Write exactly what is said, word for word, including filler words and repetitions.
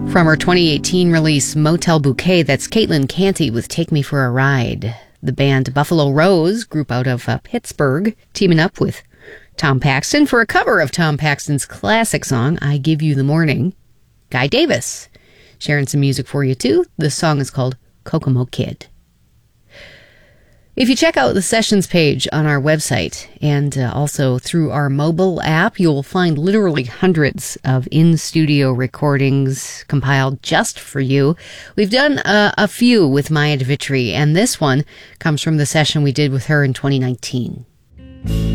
From her twenty eighteen release, Motel Bouquet, that's Caitlin Canty with Take Me for a Ride. The band Buffalo Rose, group out of uh, Pittsburgh, teaming up with Tom Paxton for a cover of Tom Paxton's classic song, I Give You the Morning. Guy Davis, sharing some music for you too. The song is called Kokomo Kid. If you check out the sessions page on our website and uh, also through our mobile app, you'll find literally hundreds of in-studio recordings compiled just for you. We've done uh, a few with Maya DeVitri, and this one comes from the session we did with her in twenty nineteen.